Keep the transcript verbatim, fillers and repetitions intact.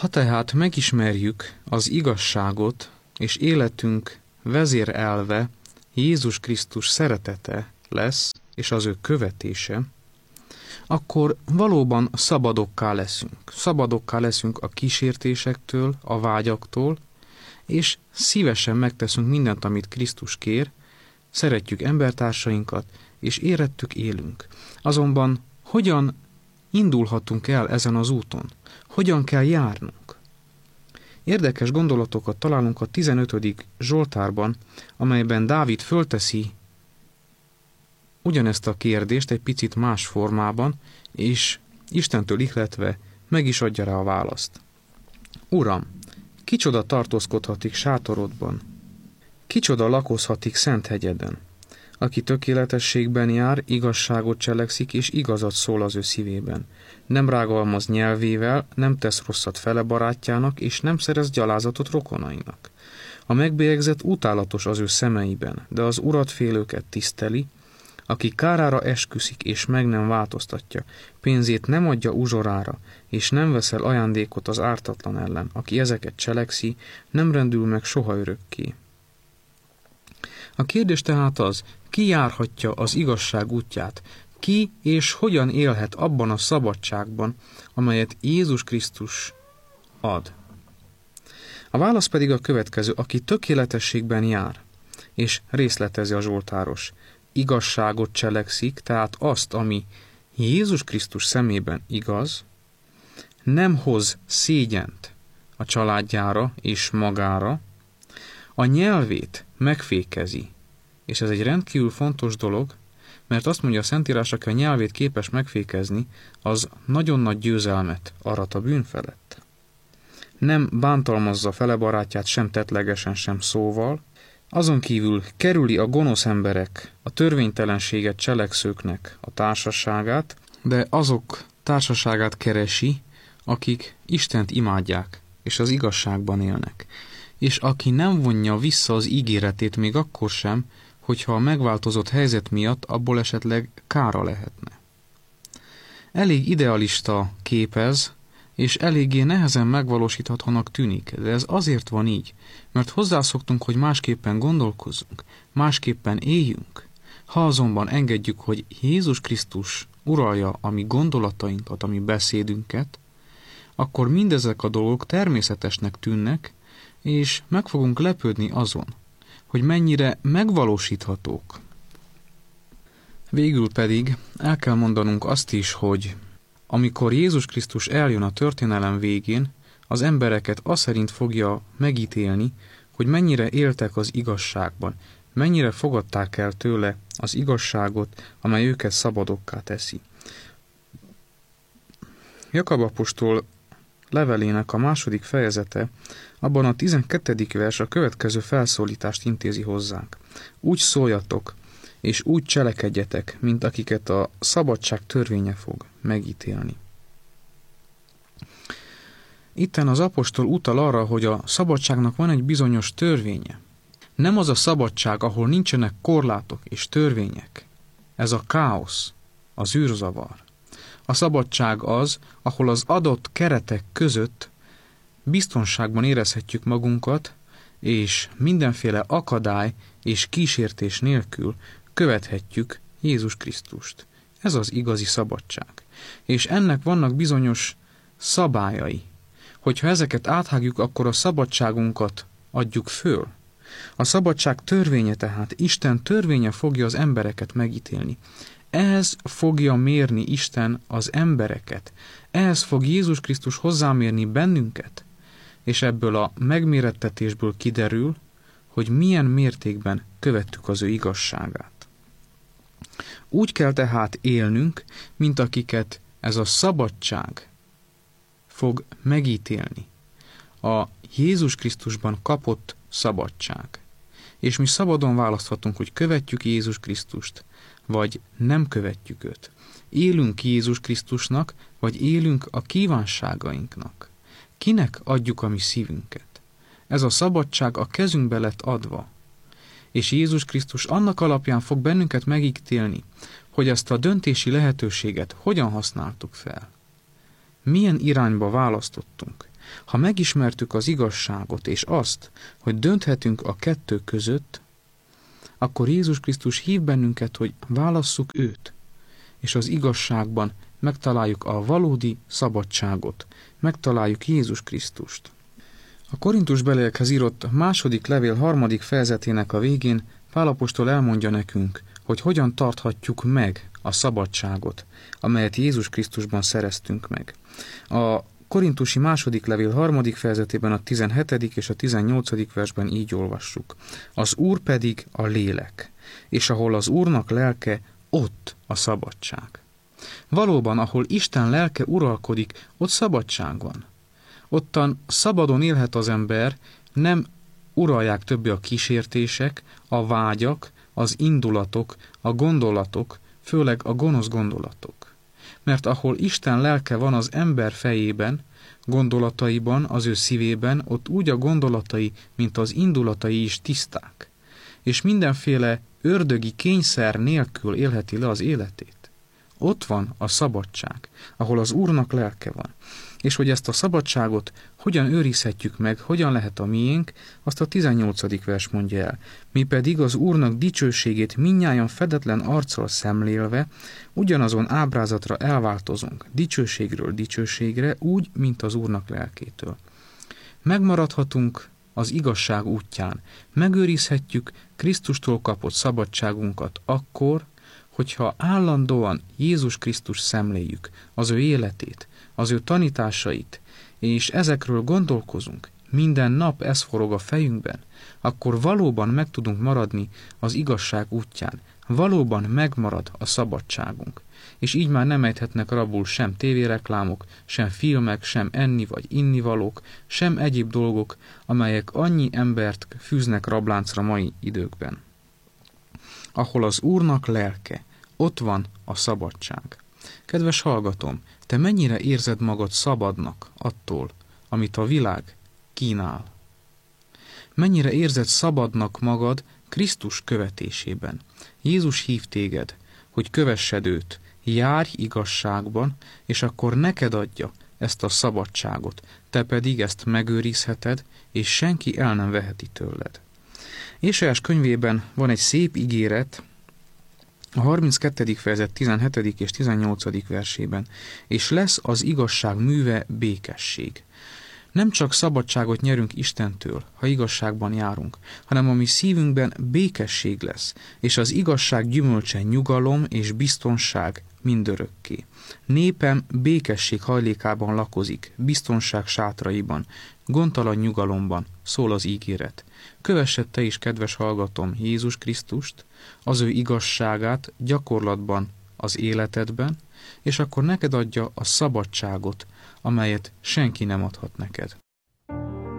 Ha tehát megismerjük az igazságot, és életünk vezérelve Jézus Krisztus szeretete lesz, és az ő követése, akkor valóban szabadokká leszünk. Szabadokká leszünk a kísértésektől, a vágyaktól, és szívesen megteszünk mindent, amit Krisztus kér, szeretjük embertársainkat, és érettük élünk. Azonban hogyan indulhatunk el ezen az úton? Hogyan kell járnunk? Érdekes gondolatokat találunk a tizenötödik Zsoltárban, amelyben Dávid fölteszi ugyanezt a kérdést egy picit más formában, és Istentől ihletve meg is adja rá a választ. Uram, kicsoda tartózkodhatik sátorodban? Kicsoda lakozhatik szent hegyeden? Aki tökéletességben jár, igazságot cselekszik, és igazat szól az ő szívében. Nem rágalmaz nyelvével, nem tesz rosszat fele barátjának, és nem szerez gyalázatot rokonainak. A megbélyegzett utálatos az ő szemeiben, de az urat félőket tiszteli, aki kárára esküszik, és meg nem változtatja, pénzét nem adja uzsorára, és nem veszel ajándékot az ártatlan ellen, aki ezeket cselekszi, nem rendül meg soha örökké. A kérdés tehát az, ki járhatja az igazság útját, ki és hogyan élhet abban a szabadságban, amelyet Jézus Krisztus ad. A válasz pedig a következő, aki tökéletességben jár, és részletezi a zsoltáros. Igazságot cselekszik, tehát azt, ami Jézus Krisztus szemében igaz, nem hoz szégyent a családjára és magára, a nyelvét megfékezi, és ez egy rendkívül fontos dolog, mert azt mondja a Szentírás, aki a nyelvét képes megfékezni, az nagyon nagy győzelmet arat a bűn felett. Nem bántalmazza fele barátját sem tettlegesen, sem szóval, azon kívül kerüli a gonosz emberek, a törvénytelenséget cselekszőknek a társaságát, de azok társaságát keresi, akik Istent imádják, és az igazságban élnek. És aki nem vonja vissza az ígéretét még akkor sem, hogyha a megváltozott helyzet miatt abból esetleg kára lehetne. Elég idealista képez, és eléggé nehezen megvalósíthatónak tűnik, de ez azért van így, mert hozzászoktunk, hogy másképpen gondolkozzunk, másképpen éljünk. Ha azonban engedjük, hogy Jézus Krisztus uralja a mi gondolatainkat, a mi beszédünket, akkor mindezek a dolgok természetesnek tűnnek, és meg fogunk lepődni azon, hogy mennyire megvalósíthatók. Végül pedig el kell mondanunk azt is, hogy amikor Jézus Krisztus eljön a történelem végén, az embereket az szerint fogja megítélni, hogy mennyire éltek az igazságban, mennyire fogadták el tőle az igazságot, amely őket szabadokká teszi. Jakab apostol levelének a második fejezete, abban a tizenkettedik vers a következő felszólítást intézi hozzánk. Úgy szóljatok, és úgy cselekedjetek, mint akiket a szabadság törvénye fog megítélni. Itten az apostol utal arra, hogy a szabadságnak van egy bizonyos törvénye. Nem az a szabadság, ahol nincsenek korlátok és törvények. Ez a káosz, az űrzavar. A szabadság az, ahol az adott keretek között biztonságban érezhetjük magunkat, és mindenféle akadály és kísértés nélkül követhetjük Jézus Krisztust. Ez az igazi szabadság. És ennek vannak bizonyos szabályai. Hogyha ezeket áthágjuk, akkor a szabadságunkat adjuk föl. A szabadság törvénye tehát, Isten törvénye fogja az embereket megítélni. Ehhez fogja mérni Isten az embereket. Ehhez fog Jézus Krisztus hozzámérni bennünket. És ebből a megmérettetésből kiderül, hogy milyen mértékben követtük az ő igazságát. Úgy kell tehát élnünk, mint akiket ez a szabadság fog megítélni. A Jézus Krisztusban kapott szabadság. És mi szabadon választhatunk, hogy követjük Jézus Krisztust, vagy nem követjük őt. Élünk Jézus Krisztusnak, vagy élünk a kívánságainknak. Kinek adjuk a mi szívünket? Ez a szabadság a kezünkbe lett adva. És Jézus Krisztus annak alapján fog bennünket megítélni, hogy ezt a döntési lehetőséget hogyan használtuk fel. Milyen irányba választottunk. Ha megismertük az igazságot és azt, hogy dönthetünk a kettő között, akkor Jézus Krisztus hív bennünket, hogy válasszuk őt, és az igazságban megtaláljuk a valódi szabadságot, megtaláljuk Jézus Krisztust. A Korintusbeliekhez írott második levél harmadik fejezetének a végén Pál apostol elmondja nekünk, hogy hogyan tarthatjuk meg a szabadságot, amelyet Jézus Krisztusban szereztünk meg. A Korintusi második levél harmadik fejezetében a tizenhetedik és a tizennyolcadik versben így olvassuk. Az Úr pedig a lélek, és ahol az Úrnak lelke, ott a szabadság. Valóban, ahol Isten lelke uralkodik, ott szabadság van. Ottan szabadon élhet az ember, nem uralják többé a kísértések, a vágyak, az indulatok, a gondolatok, főleg a gonosz gondolatok. Mert ahol Isten lelke van az ember fejében, gondolataiban, az ő szívében, ott úgy a gondolatai, mint az indulatai is tiszták, és mindenféle ördögi kényszer nélkül élheti le az életét. Ott van a szabadság, ahol az Úrnak lelke van. És hogy ezt a szabadságot hogyan őrizhetjük meg, hogyan lehet a miénk, azt a tizennyolcadik vers mondja el. Mi pedig az Úrnak dicsőségét mindnyájan fedetlen arccal szemlélve, ugyanazon ábrázatra elváltozunk, dicsőségről dicsőségre, úgy, mint az Úrnak lelkétől. Megmaradhatunk az igazság útján, megőrizhetjük Krisztustól kapott szabadságunkat akkor, hogyha állandóan Jézus Krisztus szemléljük, az ő életét, az ő tanításait, és ezekről gondolkozunk, minden nap ez forog a fejünkben, akkor valóban meg tudunk maradni az igazság útján, valóban megmarad a szabadságunk, és így már nem ejthetnek rabul sem tévéreklámok, sem filmek, sem enni vagy innivalók, sem egyéb dolgok, amelyek annyi embert fűznek rabláncra mai időkben. Ahol az Úrnak lelke, ott van a szabadság. Kedves hallgatom, te mennyire érzed magad szabadnak attól, amit a világ kínál? Mennyire érzed szabadnak magad Krisztus követésében? Jézus hív téged, hogy kövessed őt, járj igazságban, és akkor neked adja ezt a szabadságot, te pedig ezt megőrizheted, és senki el nem veheti tőled. Ézsaiás könyvében van egy szép ígéret, a harminckettedik fejezet tizenhetedik és tizennyolcadik versében, és lesz az igazság műve békesség. Nem csak szabadságot nyerünk Istentől, ha igazságban járunk, hanem a mi szívünkben békesség lesz, és az igazság gyümölcse nyugalom és biztonság mindörökké. Népem békesség hajlékában lakozik, biztonság sátraiban, gondtalan nyugalomban, szól az ígéret. Kövessed te is, kedves hallgatom, Jézus Krisztust, az ő igazságát gyakorlatban az életedben, és akkor neked adja a szabadságot, amelyet senki nem adhat neked.